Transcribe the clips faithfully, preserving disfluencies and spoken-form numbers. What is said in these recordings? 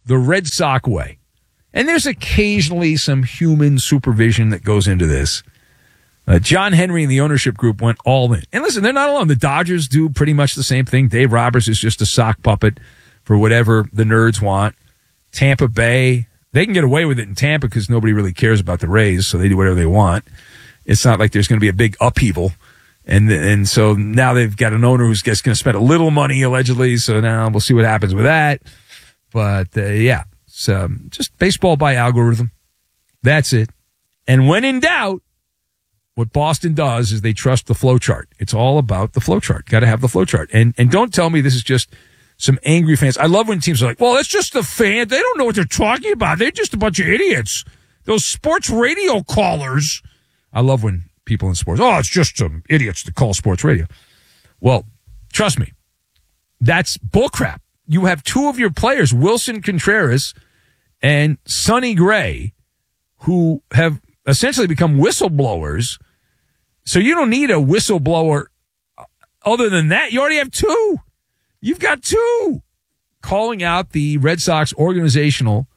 the Red Sox way. And there's occasionally some human supervision that goes into this. Uh, John Henry and the ownership group went all in. And listen, they're not alone. The Dodgers do pretty much the same thing. Dave Roberts is just a sock puppet for whatever the nerds want. Tampa Bay, they can get away with it in Tampa because nobody really cares about the Rays, so they do whatever they want. It's not like there's going to be a big upheaval. And and so now they've got an owner who's just going to spend a little money, allegedly, so now we'll see what happens with that. But, uh, yeah, it's um, just baseball by algorithm. That's it. And when in doubt, what Boston does is they trust the flow chart. It's all about the flow chart. Got to have the flow chart. And and don't tell me this is just some angry fans. I love when teams are like, well, it's just the fans. They don't know what they're talking about. They're just a bunch of idiots. Those sports radio callers. I love when people in sports, oh, it's just some idiots that call sports radio. Well, trust me, that's bullcrap. You have two of your players, Wilson Contreras and Sonny Gray, who have essentially become whistleblowers. So you don't need a whistleblower. Other than that, you already have two. You've got two calling out the Red Sox organizational,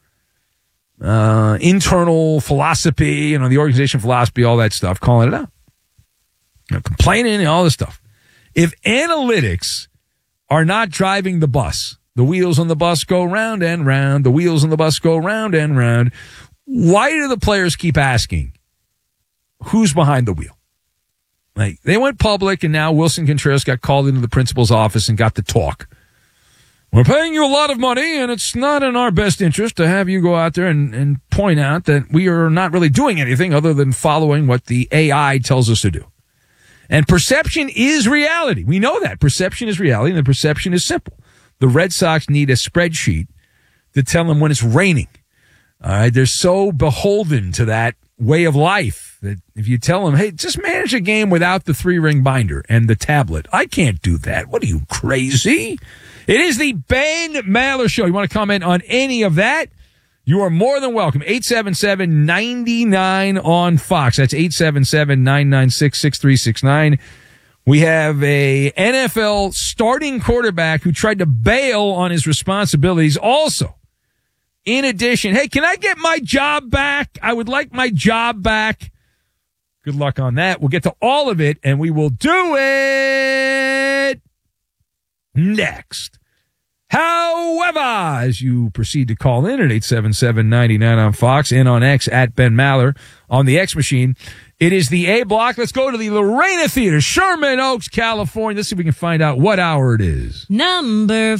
uh, internal philosophy, you know, the organization philosophy, all that stuff, calling it out. You know, complaining and all this stuff. If analytics are not driving the bus, the wheels on the bus go round and round, the wheels on the bus go round and round, why do the players keep asking who's behind the wheel? Like, they went public, and now Wilson Contreras got called into the principal's office and got to talk. We're paying you a lot of money, and it's not in our best interest to have you go out there and, and point out that we are not really doing anything other than following what the A I tells us to do. And perception is reality. We know that. Perception is reality, and the perception is simple. The Red Sox need a spreadsheet to tell them when it's raining. All right, they're so beholden to that way of life that if you tell them, hey, just manage a game without the three-ring binder and the tablet. I can't do that. What are you, crazy? It is the Ben Maller Show. You want to comment on any of that? You are more than welcome. eight seven seven, nine nine on Fox. That's eight seven seven, nine nine six, six three six nine. We have a N F L starting quarterback who tried to bail on his responsibilities also. In addition, hey, can I get my job back? I would like my job back. Good luck on that. We'll get to all of it, and we will do it next. However, as you proceed to call in at eight seven seven, nine nine on Fox and on X at Ben Maller on the X machine, it is the A block. Let's go to the Lorena Theater, Sherman Oaks, California. Let's see if we can find out what hour it is. Number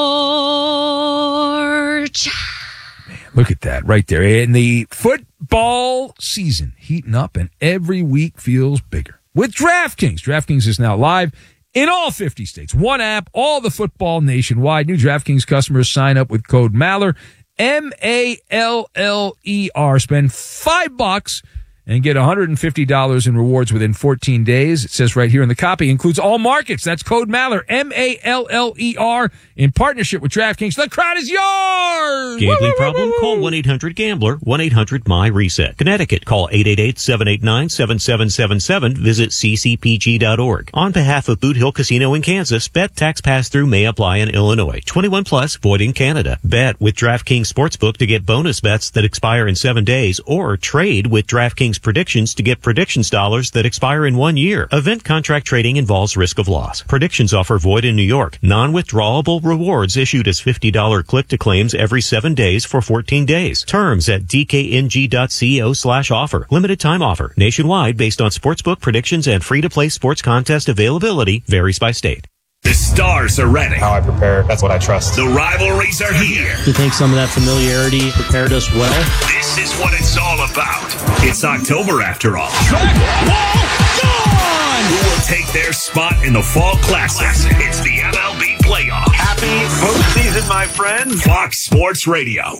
four. Man, look at that right there. And the football season heating up, and every week feels bigger. With DraftKings. DraftKings is now live in all fifty states. One app, all the football nationwide. New DraftKings customers sign up with code Maller, M A L L E R. Spend five bucks and get one hundred fifty dollars in rewards within fourteen days. It says right here in the copy. Includes all markets. That's code Maller, M A L L E R, in partnership with DraftKings. The crowd is yours! Gambling problem? Call one eight hundred gambler, one eight hundred M Y reset. Connecticut, call eight eight eight, seven eight nine, seven seven seven seven. Visit c c p g dot org. On behalf of Boot Hill Casino in Kansas, bet tax pass-through may apply in Illinois. twenty-one plus, void in Canada. Bet with DraftKings Sportsbook to get bonus bets that expire in seven days, or trade with DraftKings Predictions to get predictions dollars that expire in one year. Event contract trading involves risk of loss. Predictions offer void in New York. Non-withdrawable rewards issued as fifty dollars click-to-claims every seven days for fourteen days. Terms at d k n g dot co slash offer. Limited time offer. Nationwide based on sportsbook predictions and free-to-play sports contest availability. Varies by state. The stars are ready. How I prepare, that's what I trust. The rivalries are here. I think some of that familiarity prepared us well. This is what it's all about. It's October after all. Track wall gone! Who will take their spot in the Fall Classic? It's the M L B playoff. Happy postseason, my friends. Fox Sports Radio.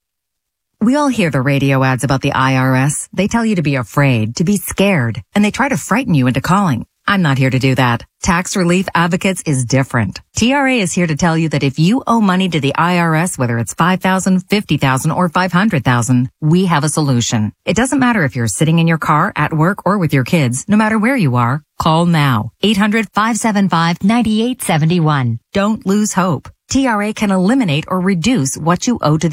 We all hear the radio ads about the I R S. They tell you to be afraid, to be scared, and they try to frighten you into calling. I'm not here to do that. Tax Relief Advocates is different. T R A is here to tell you that if you owe money to the I R S, whether it's five thousand dollars, fifty thousand dollars, or five hundred thousand dollars, we have a solution. It doesn't matter if you're sitting in your car, at work, or with your kids. No matter where you are, call now. eight hundred, five seven five, nine eight seven one. Don't lose hope. T R A can eliminate or reduce what you owe to the